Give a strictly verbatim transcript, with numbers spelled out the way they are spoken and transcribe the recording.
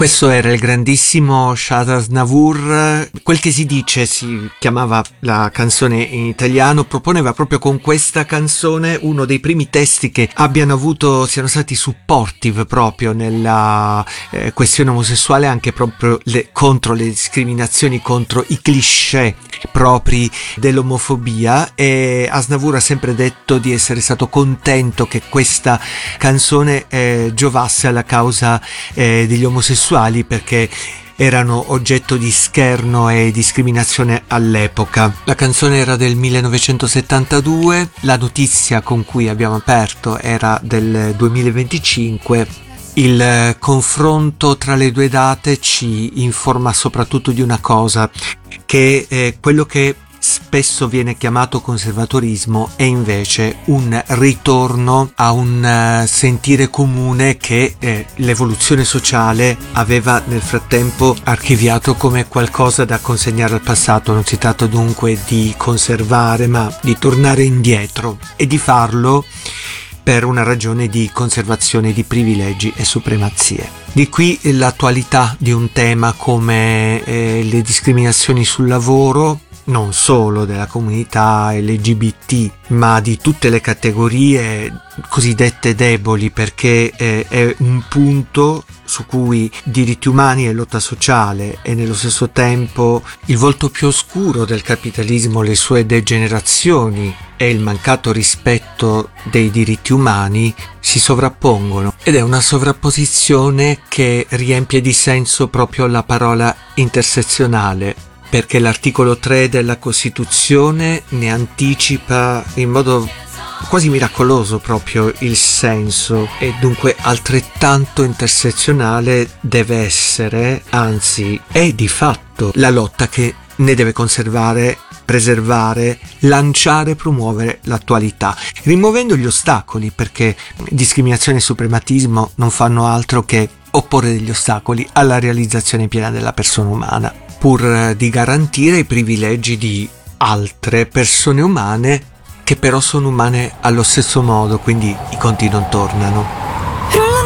Questo era il grandissimo Shad Aznavour. Quel che si dice, si chiamava la canzone in italiano, proponeva proprio con questa canzone uno dei primi testi che abbiano avuto, siano stati supportive proprio nella eh, questione omosessuale, anche proprio le, contro le discriminazioni, contro i cliché propri dell'omofobia. E Aznavour ha sempre detto di essere stato contento che questa canzone eh, giovasse alla causa eh, degli omosessuali, perché erano oggetto di scherno e discriminazione all'epoca. La canzone era del millenovecentosettantadue, la notizia con cui abbiamo aperto era del duemilaventicinque. Il confronto tra le due date ci informa soprattutto di una cosa, che è quello che spesso viene chiamato conservatorismo è invece un ritorno a un uh, sentire comune che eh, l'evoluzione sociale aveva nel frattempo archiviato come qualcosa da consegnare al passato. Non si tratta dunque di conservare, ma di tornare indietro, e di farlo per una ragione di conservazione di privilegi e supremazie. Di qui l'attualità di un tema come eh, le discriminazioni sul lavoro, non solo della comunità L G B T, ma di tutte le categorie cosiddette deboli, perché eh, è un punto su cui diritti umani e lotta sociale, e nello stesso tempo il volto più oscuro del capitalismo, le sue degenerazioni e il mancato rispetto dei diritti umani si sovrappongono, ed è una sovrapposizione che riempie di senso proprio la parola intersezionale, perché l'articolo tre della Costituzione ne anticipa in modo quasi miracoloso proprio il senso, e dunque altrettanto intersezionale deve essere, anzi è di fatto, la lotta che ne deve conservare, preservare, lanciare, promuovere l'attualità, rimuovendo gli ostacoli, perché discriminazione e suprematismo non fanno altro che opporre degli ostacoli alla realizzazione piena della persona umana, pur di garantire i privilegi di altre persone umane che però sono umane allo stesso modo, quindi i conti non tornano.